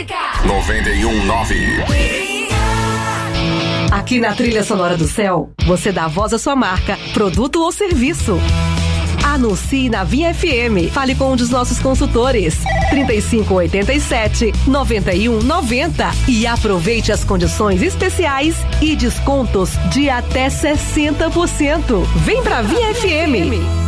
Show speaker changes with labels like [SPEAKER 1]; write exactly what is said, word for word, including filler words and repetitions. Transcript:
[SPEAKER 1] música noventa e um nove.
[SPEAKER 2] Aqui na Trilha Sonora do Céu, você dá voz à sua marca, produto ou serviço. Anuncie na Via F M. Fale com um dos nossos consultores. trinta e cinco, oitenta e sete, noventa e um, noventa. E aproveite as condições especiais e descontos de até sessenta por cento. Vem pra Via F M.